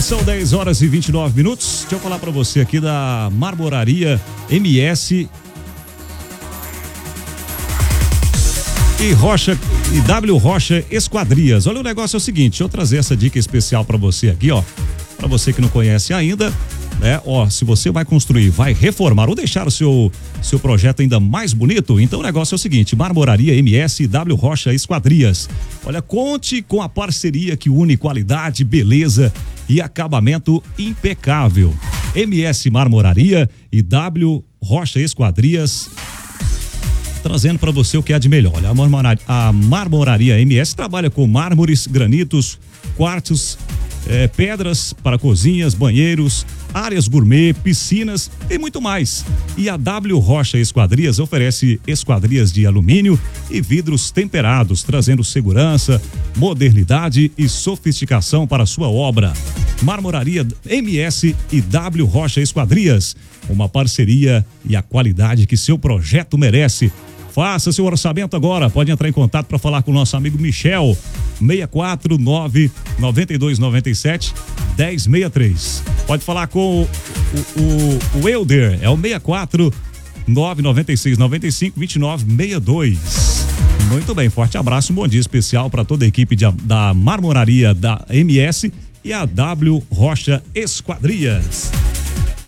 São 10 horas e 29 minutos. Deixa eu falar para você aqui da Marmoraria MS e W Rocha Esquadrias. Olha, o negócio é o seguinte, deixa eu trazer essa dica especial para você aqui, ó. Para você que não conhece ainda, né? Ó, se você vai construir, vai reformar ou deixar o seu projeto ainda mais bonito, então o negócio é o seguinte: Marmoraria MS e W Rocha Esquadrias. Olha, conte com a parceria que une qualidade, beleza e acabamento impecável. MS Marmoraria e W Rocha Esquadrias, trazendo para você o que há de melhor. Olha, a Marmoraria MS trabalha com mármores, granitos, quartzos, pedras para cozinhas, banheiros, áreas gourmet, piscinas e muito mais. E a W Rocha Esquadrias oferece esquadrias de alumínio e vidros temperados, trazendo segurança, modernidade e sofisticação para a sua obra. Marmoraria MS e W Rocha Esquadrias, uma parceria e a qualidade que seu projeto merece. Faça seu orçamento agora, pode entrar em contato para falar com o nosso amigo Michel, 649-9297-1063. Pode falar com o Elder, é o 649-9695-2962. Muito bem, forte abraço, um bom dia especial para toda a equipe da Marmoraria da MS e a W Rocha Esquadrias.